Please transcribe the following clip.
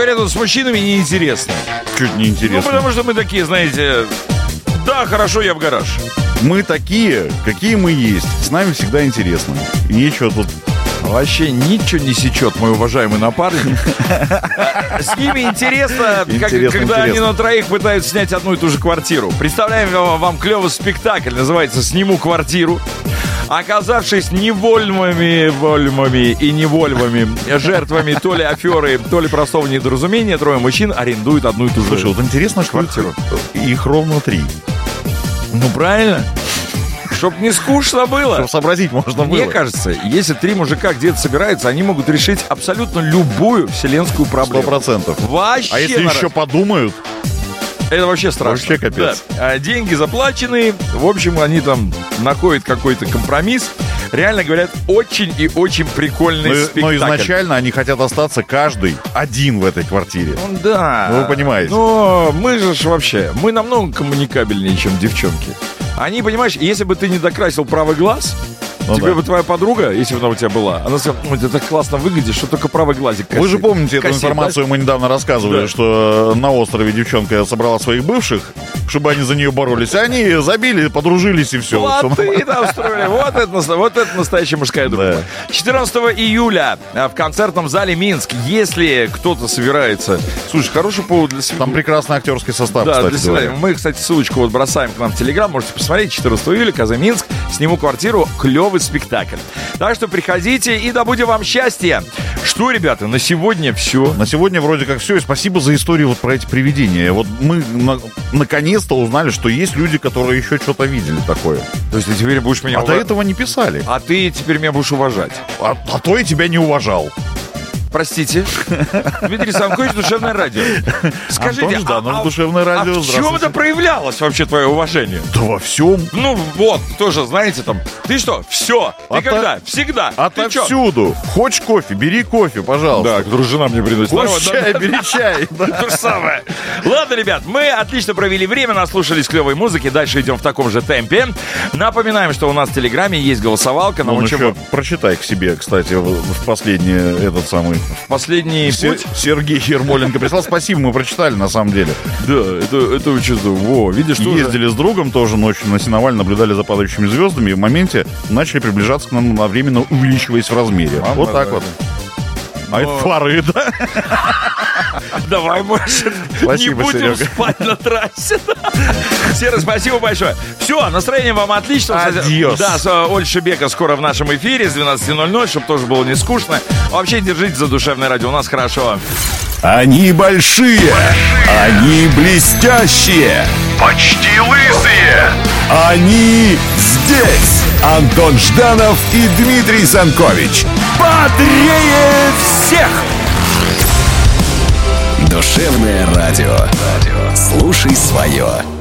говоря, тут с мужчинами неинтересно. Чуть неинтересно. Ну, потому что мы такие, знаете, да, хорошо, я в гараж. Мы такие, какие мы есть. С нами всегда интересно. И нечего тут... Вообще ничего не сечет, мой уважаемый напарник. С ними интересно, когда они на троих пытаются снять одну и ту же квартиру. Представляем вам клевый спектакль, называется «Сниму квартиру». Оказавшись невольными и невольными жертвами то ли аферы, то ли простого недоразумения, трое мужчин арендуют одну и ту же Слушай, вот интересно, что квартиру. Их ровно 3. Ну, правильно. Чтоб не скучно было. Чтобы сообразить можно было. Мне кажется, если 3 мужика где-то собираются, они могут решить абсолютно любую вселенскую проблему. 100%. Вообще. А если еще подумают... Это вообще страшно. Вообще капец. Да. Деньги заплачены. В общем, они там находят какой-то компромисс. Реально говорят, очень и очень прикольный спектакль. Но изначально они хотят остаться каждый один в этой квартире. Ну, да. Вы понимаете. Но мы же вообще, мы намного коммуникабельнее, чем девчонки. Они, понимаешь, если бы ты не докрасил правый глаз, тебе бы твоя подруга, если бы она у тебя была, она сказала, ой, ты так классно выглядишь, что только правый глазик косит. Вы же помните эту информацию, мы недавно рассказывали, что на острове девчонка собрала своих бывших, чтобы они за нее боролись. Они забили, подружились и все. Плоты там строили. Вот это настоящая мужская дружба. Да. 14 июля в концертном зале Минск. Если кто-то собирается... Слушай, хороший повод для свидания. Там прекрасный актерский состав, да, кстати для свидания. говоря. Мы, кстати, ссылочку вот бросаем к нам в Телеграм. Можете посмотреть. 14 июля, КЗ Минск. Сниму квартиру. Клевый спектакль. Так что приходите и да будет вам счастье. Что, ребята, на сегодня все. На сегодня вроде как все. И спасибо за историю вот про эти привидения. Вот мы наконец-то узнали, что есть люди, которые еще что-то видели такое. То есть ты теперь будешь меня... А до этого не писали. А ты теперь меня будешь уважать. А то я тебя не уважал. Простите. Дмитрий Санкович, Душевное радио. Скажите, Антон Жданов, Душевное радио. В чем это проявлялось вообще твое уважение? Да во всем. Ну вот, тоже, знаете, там, ты что, все, ты когда, всегда. Отовсюду. Хочешь кофе, бери кофе, пожалуйста. Да, которую жена мне приносит. Хочешь чай, бери чай. То же самое. Ладно, ребят, мы отлично провели время, наслушались клевой музыки, дальше идем в таком же темпе. Напоминаем, что у нас в Телеграме есть голосовалка. Ну еще прочитай к себе, кстати, в последний этот самый... Последний путь. Сергей Ермоленко прислал. Спасибо, мы прочитали на самом деле. Да, это очень здорово. Во, видишь, ездили с другом тоже ночью на сеноваль, наблюдали за падающими звездами и в моменте начали приближаться к нам, одновременно увеличиваясь в размере. Вот так вот. А это фары, да? Давай, может, не будем спать на трассе. Серый, спасибо большое. Все, настроение вам отлично. Адьос. Да, Оль Шебека скоро в нашем эфире с 12:00, чтобы тоже было не скучно. Вообще, держите за Душевное радио, у нас хорошо. Они большие, они блестящие, почти лысые. Они здесь. Антон Жданов и Дмитрий Санкович. Бодрее всех! Душевное радио. Слушай свое.